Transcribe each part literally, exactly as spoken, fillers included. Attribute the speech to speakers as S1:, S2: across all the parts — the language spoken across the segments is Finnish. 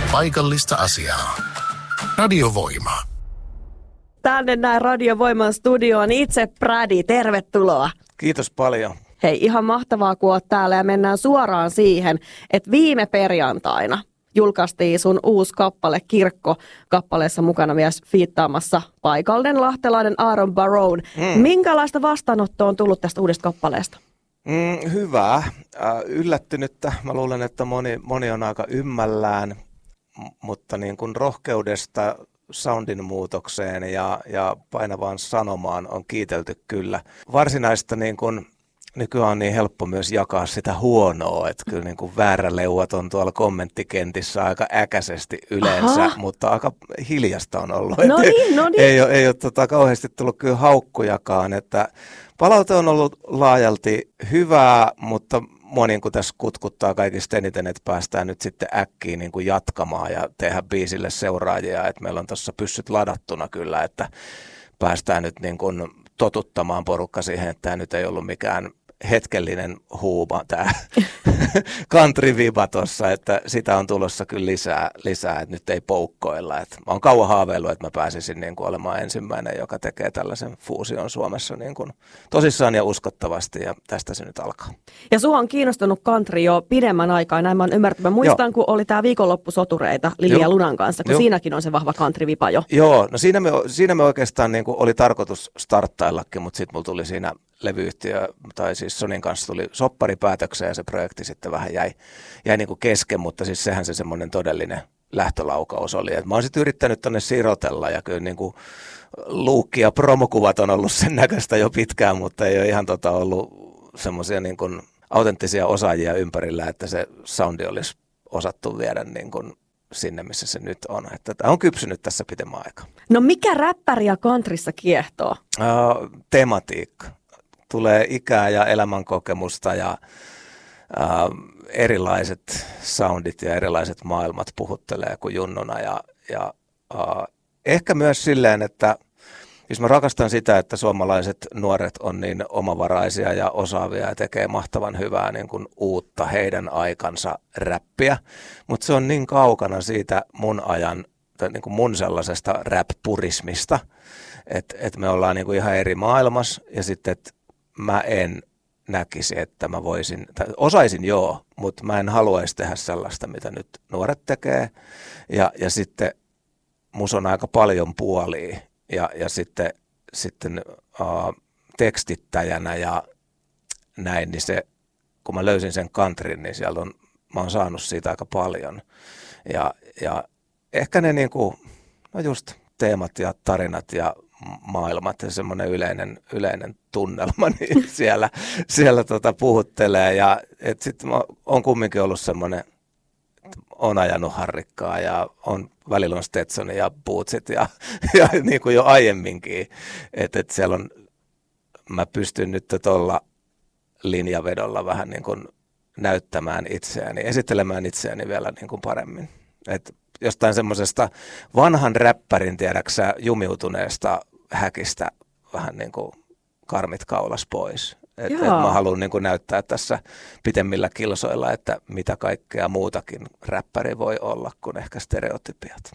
S1: paikallista asiaa. Radiovoima.
S2: Tänne näin Radiovoiman studioon itse Pradi, tervetuloa.
S3: Kiitos paljon.
S2: Hei, ihan mahtavaa kun oot täällä ja mennään suoraan siihen, että viime perjantaina julkaistiin sun uusi kappale Kirkko, kappaleessa mukana myös fiittaamassa paikallinen lahtelainen Aaron Barone. Mm. Minkälaista vastaanottoa on tullut tästä uudesta kappaleesta?
S3: Mm, hyvää. Äh, yllättynyttä. Mä luulen, että moni, moni on aika ymmällään, m- mutta niin kuin rohkeudesta soundin muutokseen ja, ja painavaan sanomaan on kiitelty kyllä. Varsinaista niin kuin nykyään on niin helppo myös jakaa sitä huonoa, että kyllä niin kuin vääräleuat on tuolla kommenttikentissä aika äkäisesti yleensä, Aha. mutta aika hiljasta on ollut.
S2: No niin, no niin.
S3: Ei ole, ei ole tota, kauheasti tullut kyllä haukkujakaan, että palaute on ollut laajalti hyvää, mutta mua niin kuin tässä kutkuttaa kaikista eniten, että päästään nyt sitten äkkiä niin kuin jatkamaan ja tehdä biisille seuraajia, että meillä on tuossa pyssyt ladattuna kyllä, että päästään nyt niin kuin totuttamaan porukka siihen, että tämä nyt ei ollut mikään hetkellinen huuma, tämä country-viba tuossa, että sitä on tulossa kyllä lisää, lisää, että nyt ei poukkoilla. Että mä oon kauan haaveillut, että mä pääsisin niin kuin olemaan ensimmäinen, joka tekee tällaisen fuusion Suomessa niin kuin tosissaan ja uskottavasti, ja tästä se nyt alkaa.
S2: Ja sua on kiinnostunut country jo pidemmän aikaa, näin mä oon ymmärtänyt. Mä muistan, Joo. kun oli tää viikonloppusotureita Lili ja Lunan kanssa, kun Joo. siinäkin on se vahva country-vipa jo.
S3: Joo, no siinä me, siinä me oikeastaan niin kuin oli tarkoitus starttaillakin, mutta sitten mulla tuli siinä levyyhtiö, tai siis Sonin kanssa tuli sopparipäätökseen ja se projekti sitten vähän jäi, jäi niin kuin kesken, mutta siis sehän se semmoinen todellinen lähtölaukaus oli. Et mä oon sitten yrittänyt tonne sirotella ja kyllä niin kuin luukki ja promokuvat on ollut sen näköistä jo pitkään, mutta ei ole ihan tota ollut semmoisia niin kuin autenttisia osaajia ympärillä, että se soundi olisi osattu viedä niin kuin sinne, missä se nyt on. Että tämä on kypsynyt tässä pitemmän aikaa.
S2: No mikä räppäriä countryssa kiehtoo?
S3: Uh, tematiikka. Tulee ikää ja elämänkokemusta ja uh, erilaiset soundit ja erilaiset maailmat puhuttelee kuin junnuna. Ja, ja uh, ehkä myös silleen, että jos mä rakastan sitä, että suomalaiset nuoret on niin omavaraisia ja osaavia ja tekee mahtavan hyvää niin kuin uutta heidän aikansa räppiä, mutta se on niin kaukana siitä mun ajan, tai niin kuin mun sellaisesta rap-purismista, että et me ollaan niin kuin ihan eri maailmassa ja sitten, että mä en näkisi, että mä voisin, tai osaisin joo, mutta mä en haluaisi tehdä sellaista, mitä nyt nuoret tekee. Ja, ja sitten mus on aika paljon puolia ja, ja sitten, sitten uh, tekstittäjänä ja näin, niin se, kun mä löysin sen countryn, niin sieltä on, mä oon saanut siitä aika paljon. Ja, ja ehkä ne niinku, no just teemat ja tarinat ja maailmat ja semmoinen yleinen, yleinen tunnelma, niin siellä, siellä tota puhuttelee. Ja sitten on kumminkin ollut semmoinen, on ajanut harrikkaa ja on, välillä on Stetsonin ja bootsit ja, ja niin kuin jo aiemminkin. Että et siellä on, mä pystyn nyt tuolla linjavedolla vähän niin kuin näyttämään itseäni, esittelemään itseäni vielä niin kuin paremmin. Et jostain semmoisesta vanhan räppärin, tiedäksä, jumiutuneesta häkistä vähän niin kuin karmit kaulas pois. Et, et mä haluan niin kuin näyttää tässä pitemmillä kilsoilla, että mitä kaikkea muutakin räppäri voi olla kuin ehkä stereotypiat.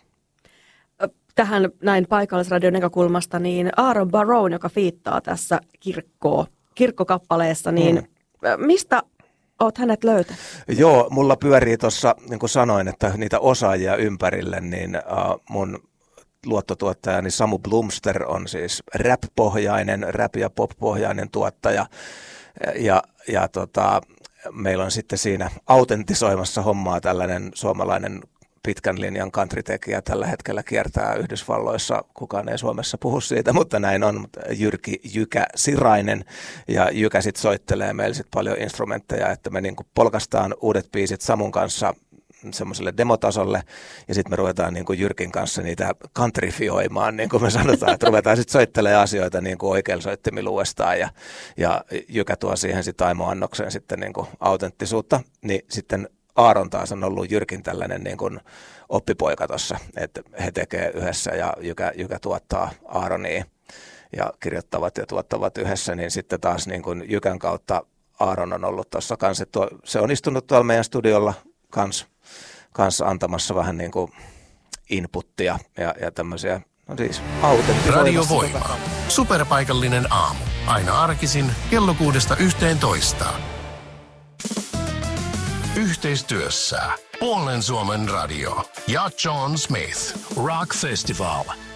S2: Tähän näin paikallisradion näkökulmasta, niin Aaron Barone, joka fiittaa tässä kirkkoa, kirkkokappaleessa, niin mm. mistä oot hänet löytänyt?
S3: Joo, mulla pyörii tuossa, niin kuin sanoin, että niitä osaajia ympärille, niin uh, mun luottotuottajani Samu Blumster on siis rap-pohjainen, rap- ja pop-pohjainen tuottaja. Ja, ja tota, meillä on sitten siinä autentisoimassa hommaa tällainen suomalainen pitkän linjan country-tekijä. Tällä hetkellä kiertää Yhdysvalloissa, kukaan ei Suomessa puhu siitä, mutta näin on. Jyrki Jykä Sirainen, ja Jykä sitten soittelee meille sit paljon instrumentteja, että me niinku polkastaan uudet biisit Samun kanssa semmoiselle demotasolle, ja sitten me ruvetaan niin kuin Jyrkin kanssa niitä countryfioimaan, niin kuin me sanotaan, että ruvetaan sitten soittelemaan asioita niin kuin oikealla soittimilla uudestaan, ja, ja Jykä tuo siihen sitten Aimo Annokseen sitten niin kuin autenttisuutta, niin sitten Aaron taas on ollut Jyrkin tällainen niin kuin oppipoika tuossa, että he tekee yhdessä, ja Jykä, Jykä tuottaa Aaronia, ja kirjoittavat ja tuottavat yhdessä, niin sitten taas niin kuin Jykän kautta Aaron on ollut tuossa kanssa, se on istunut tuolla meidän studiolla kanssa kanssa antamassa vähän niin kuin inputtia ja, ja tämmöisiä, no siis autenttivoimassa.
S1: Radio Voima. Superpaikallinen aamu. Aina arkisin kello kuudesta yhteentoista. Yhteistyössä Puolen Suomen radio ja John Smith Rock Festival.